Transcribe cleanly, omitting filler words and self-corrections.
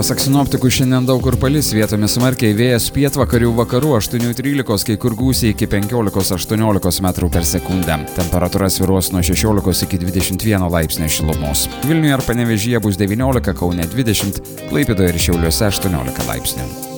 Pasak sinoptikų, šiandien daug kur palis, vietomis smarkiai, vėjas pietvakarių vakarų 8-13, kai kur gūsiai iki 15-18 metrų per sekundę. Temperatūra svyruos nuo 16 iki 21 laipsnio šilumos. Vilniuje ir Panevėžyje bus 19, Kaune 20, Klaipėdoje ir Šiauliuose 18 laipsnių.